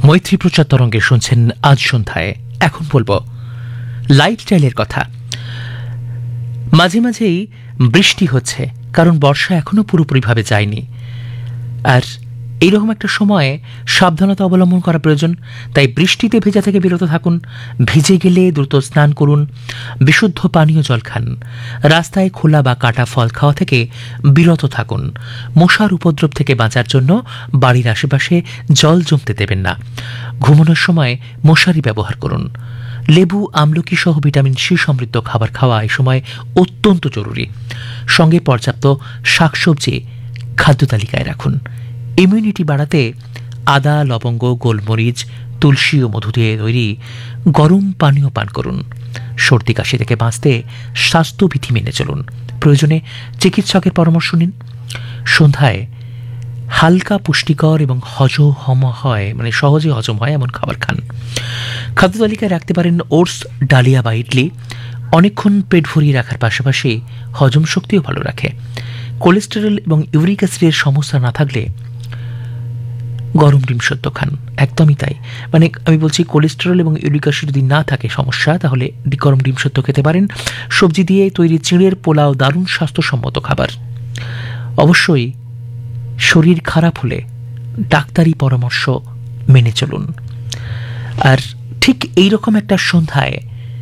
মৈত্রী প্রচার তরঙ্গে শুনছেন আজ সন্ধ্যায়। এখন বলবো লাইফস্টাইলের কথা। মাঝে মাঝেই বৃষ্টি হচ্ছে, কারণ বর্ষা এখনো পুরোপুরিভাবে যায়নি, আর এইরকম একটা সময়ে সাবধানতা অবলম্বন করা প্রয়োজন। তাই বৃষ্টিতে ভেজা থেকে বিরত থাকুন। ভিজে গেলে দ্রুত স্নান করুন, বিশুদ্ধ পানীয় জল খান, রাস্তায় খোলা বা কাটা ফল খাওয়া থেকে বিরত থাকুন। মশার উপদ্রব থেকে বাঁচার জন্য বাড়ির আশেপাশে জল জমতে দেবেন না। ঘুমানোর সময় মশারি ব্যবহার করুন। লেবু, আমলকি সহ ভিটামিন সি সমৃদ্ধ খাবার খাওয়া এই সময় অত্যন্ত জরুরি। সঙ্গে পর্যাপ্ত শাকসবজি খাদ্য তালিকায় রাখুন। ইমিউনিটি বাড়াতে আদা, লবঙ্গ, গোলমরিচ, তুলসী ও মধু দিয়ে তৈরি গরম পানীয় পান করুন। সর্দি কাশি থেকে বাঁচতে স্বাস্থ্যবিধি মেনে চলুন। প্রয়োজনে চিকিৎসকের পরামর্শ নিন। সন্ধ্যায় হালকা, পুষ্টিকর এবং সহজে হজম হয় এমন খাবার খান। খাদ্য তালিকায় রাখতে পারেন ওটস, ডালিয়া বা ইডলি। অনেকক্ষণ পেট ভরিয়ে রাখার পাশাপাশি হজম শক্তিও ভালো রাখে। কোলেস্টেরল এবং ইউরিক অ্যাসিডের সমস্যা না থাকলে গরম ডিম সেদ্ধ খান। একদমই তাই, আমি বলছি কোলেস্টেরল এবং ইউরিক অ্যাসিড যদি না থাকে সমস্যা, তাহলে গরম ডিম সেদ্ধ খেতে পারেন। সবজি দিয়ে তৈরি চিঁড়ের পোলাও দারুণ স্বাস্থ্যসম্মত খাবার। অবশ্যই শরীর খারাপ হলে ডাক্তারি পরামর্শ মেনে চলুন। আর ঠিক এইরকম একটা সন্ধ্যায়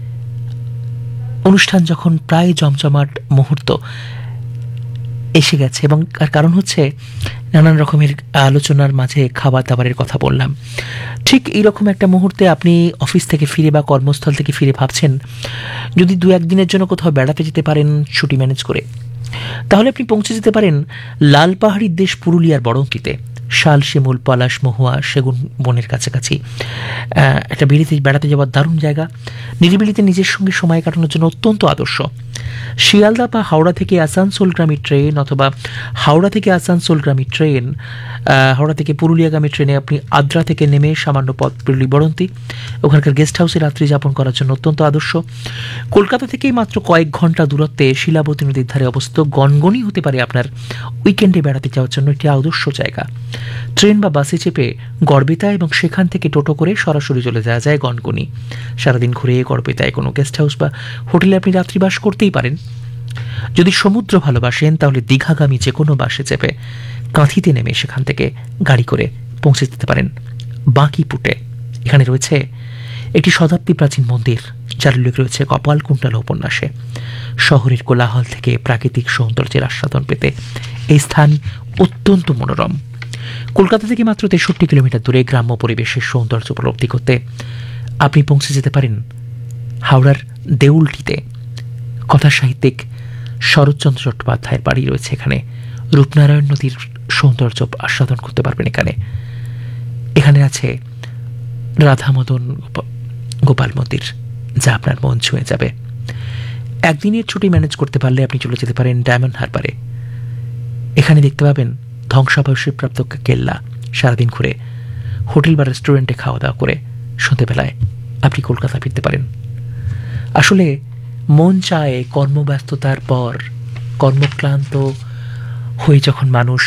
অনুষ্ঠান যখন প্রায় জমজমাট মুহূর্ত এসে গেছে, এবং কারণ হচ্ছে নানান রকমের আলোচনার মাঝে খাবার দাবারের কথা বললাম, ঠিক এইরকম একটা মুহূর্তে আপনি অফিস থেকে ফিরে বা কর্মস্থল থেকে ফিরে ভাবছেন যদি 2-1 দিনের জন্য কোথাও বেড়াতে যেতে পারেন ছুটি ম্যানেজ করে, তাহলে আপনি পৌঁছে যেতে পারেন লাল পাহাড়ির দেশ পুরুলিয়ার বড়ঙ্কিতে। শাল, শিমুল, পলাশ, মহুয়া, সেগুন বনের কাছাকাছি একটা বেড়াতে যাওয়ার দারুণ জায়গা। নিরিবিলিতে নিজের সঙ্গে সময় কাটানোর জন্য অত্যন্ত আদর্শ। শিয়ালদা বা হাওড়া থেকে আসানসোলগামী ট্রেন, অথবা হাওড়া থেকে আসানসোলগামী ট্রেন, হাওড়া থেকে পুরুলিয়াগামী ট্রেনে আপনি আদ্রা থেকে নেমে সামান্য পথ পেরুলি বড়ন্তি। ওখানকার গেস্ট হাউসে রাত্রি যাপন করার জন্য অত্যন্ত আদর্শ। কলকাতা থেকেই মাত্র কয়েক ঘন্টা দূরত্বে শিলাবতী নদীর ধারে অবস্থিত গনগনি হতে পারে আপনার উইকেন্ডে বেড়াতে যাওয়ার জন্য একটি আদর্শ জায়গা। ট্রেন বা বাসে চেপে গড়বেতা এবং সেখান থেকে টোটো করে সরাসরি চলে যাওয়া যায় গনগনি। সারাদিন ঘুরে গড়বেতায় কোনো গেস্ট হাউস বা হোটেলে আপনি রাত্রিবাস করতেই পারেন। যদি সমুদ্র ভালোবাসেন তাহলে দীঘাগামী যে কোনো বাসে চেপে কাঁথিতে নেমে সেখান থেকে গাড়ি করে পৌঁছে যেতে পারেন বাঁকিপুটে। এখানে রয়েছে একটি শতাব্দী প্রাচীন মন্দির, যার উল্লেখ রয়েছে কপালকুণ্ডলা উপন্যাসে। শহরের কোলাহল থেকে প্রাকৃতিক সৌন্দর্যের আস্বাদন পেতে এই স্থান অত্যন্ত মনোরম। কলকাতা থেকে মাত্র 63 কিলোমিটার দূরে গ্রাম্য পরিবেশের সৌন্দর্য উপলব্ধি করতে আপনি পৌঁছে যেতে পারেন হাওড়ার দেউলটিতে। কথা সাহিত্যিক শরৎচন্দ্র চট্টোপাধ্যায়ের বাড়ি রয়েছে এখানে। রূপনারায়ণ নদীর সৌন্দর্য আস্বাদন করতে পারবেন এখানে আছে রাধামদন গোপাল মন্দির, যা আপনার মন ছুঁয়ে যাবে। একদিনের ছুটি ম্যানেজ করতে পারলে আপনি চলে যেতে পারেন ডায়মন্ড হারবারে। এখানে দেখতে পাবেন ধ্বংসাবশেষপ্রাপ্ত কেল্লা। সারাদিন ঘুরে হোটেল বা রেস্টুরেন্টে খাওয়া দাওয়া করে সন্ধ্যেবেলায় আপনি কলকাতা ফিরতে পারেন। আসলে মন চায় কর্মব্যস্ততার পর কর্মক্লান্ত হয়ে যখন মানুষ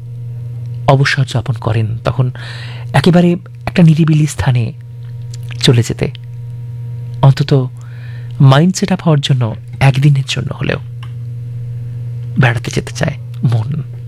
অবসর যাপন করেন, তখন একেবারে একটা নিরিবিলি স্থানে চলে যেতে, অন্তত মাইন্ড সেট আপ হওয়ার জন্য একদিনের জন্য হলেও বেড়াতে যেতে চায় মন।